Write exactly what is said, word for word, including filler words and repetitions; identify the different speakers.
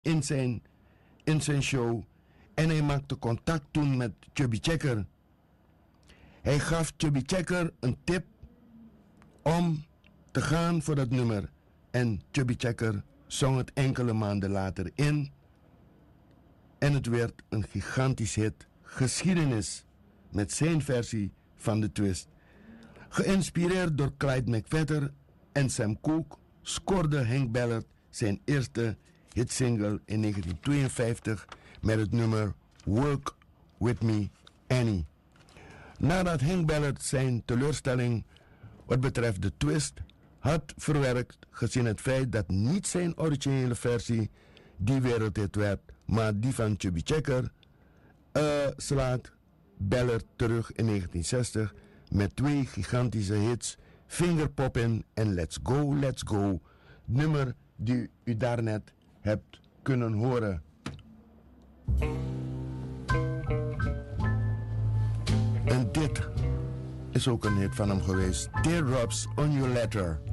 Speaker 1: in zijn, in zijn show en hij maakte contact toen met Chubby Checker. Hij gaf Chubby Checker een tip om te gaan voor dat nummer en Chubby Checker zong het enkele maanden later in en het werd een gigantisch hit, geschiedenis met zijn versie van de twist. Geïnspireerd door Clyde McPhatter en Sam Cooke scoorde Hank Ballard zijn eerste hitsingle in negentien tweeënvijftig met het nummer Work With Me Annie. Nadat Hank Ballard zijn teleurstelling wat betreft de twist had verwerkt, gezien het feit dat niet zijn originele versie die wereldhit werd, maar die van Chubby Checker, uh, slaat Ballard terug in negentien zestig met twee gigantische hits, Finger Poppin' en Let's Go, Let's Go, nummer die u daarnet hebt kunnen horen. En dit is ook een hit van hem geweest, Teardrops on Your Letter.